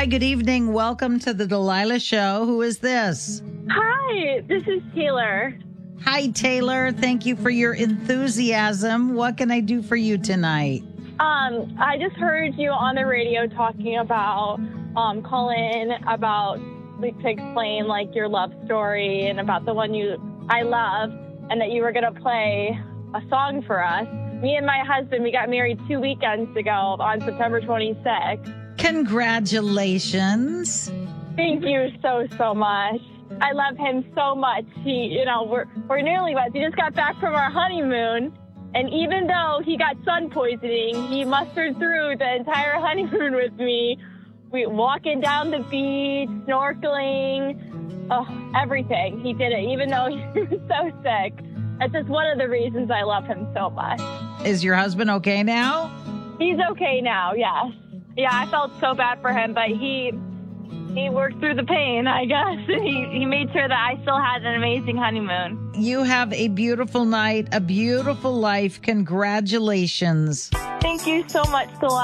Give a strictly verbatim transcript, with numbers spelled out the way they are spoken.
Hi, good evening. Welcome to the Delilah Show. Who is this? Hi, this is Taylor. Hi, Taylor. Thank you for your enthusiasm. What can I do for you tonight? Um, I just heard you on the radio talking about um, calling about like, to explain like your love story and about the one you I love, and that you were gonna play a song for us. Me and my husband, we got married two weekends ago on September twenty-sixth. Congratulations. Thank you so, so much. I love him so much. He, you know, we're, we're newlyweds. He just got back from our honeymoon. And even though he got sun poisoning, he mustered through the entire honeymoon with me. We walking down the beach, snorkeling, oh, everything. He did it, even though he was so sick. That's just one of the reasons I love him so much. Is your husband okay now? He's okay now, yes. Yeah, I felt so bad for him, but he he worked through the pain, I guess. He, he made sure that I still had an amazing honeymoon. You have a beautiful night, a beautiful life. Congratulations. Thank you so much, Delilah.